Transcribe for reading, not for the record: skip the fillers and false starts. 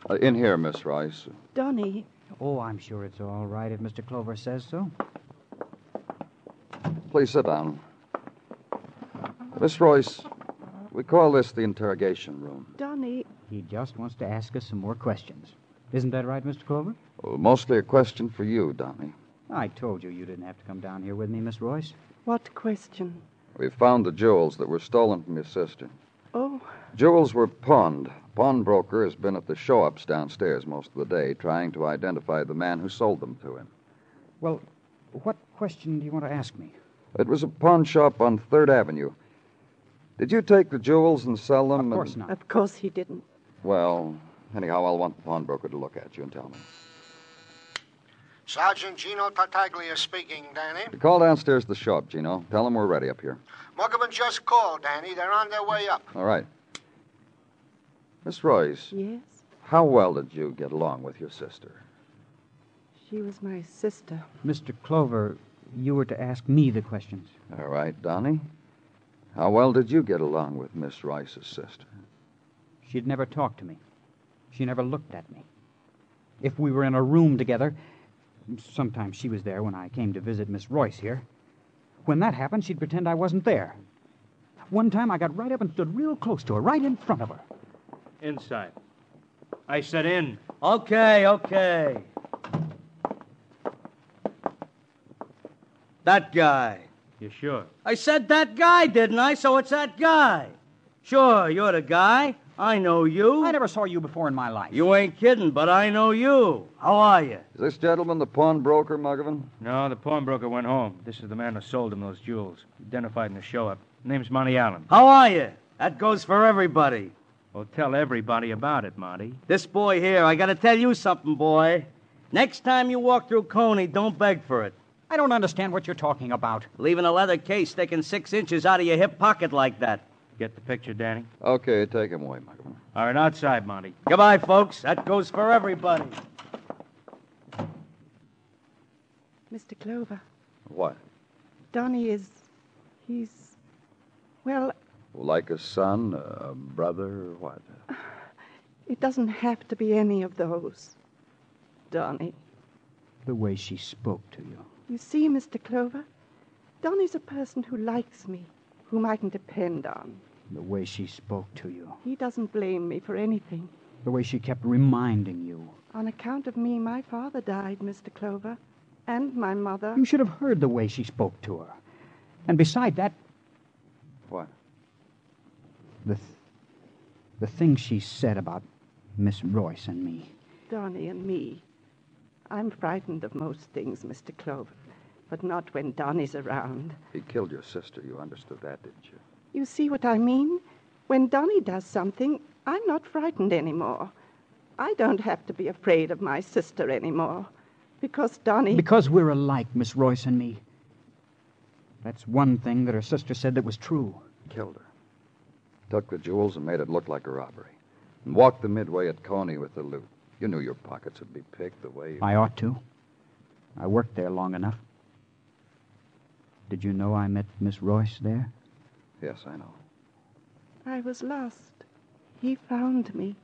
In here, Miss Rice. Donnie. Oh, I'm sure it's all right if Mr. Clover says so. Please sit down. Miss Royce, we call this the interrogation room. Donnie. He just wants to ask us some more questions. Isn't that right, Mr. Clover? Well, mostly a question for you, Donnie. I told you didn't have to come down here with me, Miss Royce. What question? We found the jewels that were stolen from your sister. Oh, Jewels were pawned. Pawnbroker has been at the show-ups downstairs most of the day, trying to identify the man who sold them to him. Well, what question do you want to ask me? It was a pawn shop on 3rd Avenue. Did you take the jewels and sell them? Of course not. of course he didn't. Well, anyhow, I'll want the pawnbroker to look at you and tell me. Sergeant Gino Tartaglia speaking, Danny. Call downstairs to the shop, Gino. Tell them we're ready up here. Muggavan just called, Danny. They're on their way up. All right. Miss Royce, Yes? how well did you get along with your sister? She was my sister. Mr. Clover, you were to ask me the questions. All right, Donnie. How well did you get along with Miss Rice's sister? She'd never talked to me. She never looked at me. If we were in a room together, sometimes she was there when I came to visit Miss Royce here. When that happened, she'd pretend I wasn't there. One time I got right up and stood real close to her, right in front of her. Inside. I said in. Okay. That guy. You sure? I said that guy, didn't I? So it's that guy. Sure, you're the guy. I know you. I never saw you before in my life. You ain't kidding, but I know you. How are you? Is this gentleman the pawnbroker, Muggavan? No, the pawnbroker went home. This is the man who sold him those jewels. Identified in the show-up. Name's Monty Allen. How are you? That goes for everybody. Well, tell everybody about it, Monty. This boy here, I gotta tell you something, boy. Next time you walk through Coney, don't beg for it. I don't understand what you're talking about. Leaving a leather case sticking 6 inches out of your hip pocket like that. Get the picture, Danny? Okay, take him away, Muggavan. All right, outside, Monty. Goodbye, folks. That goes for everybody. Mr. Clover, What? Donnie he's, well, Like a son, a brother, or what? it doesn't have to be any of those. Donnie. The way she spoke to you. You see, Mr. Clover, Donnie's a person who likes me, whom I can depend on. The way she spoke to you. He doesn't blame me for anything. The way she kept reminding you. On account of me, my father died, Mr. Clover, and my mother. You should have heard the way she spoke to her. And beside that... What? The things she said about Miss Royce and me. Donnie and me. I'm frightened of most things, Mr. Clover, but not when Donnie's around. He killed your sister. You understood that, didn't you? You see what I mean? When Donnie does something, I'm not frightened anymore. I don't have to be afraid of my sister anymore. Because Donnie... Because we're alike, Miss Royce and me. That's one thing that her sister said that was true. Killed her. Took the jewels and made it look like a robbery. And walked the midway at Coney with the loot. You knew your pockets would be picked the way you... I ought to. I worked there long enough. Did you know I met Miss Royce there? Yes, I know. I was lost. He found me.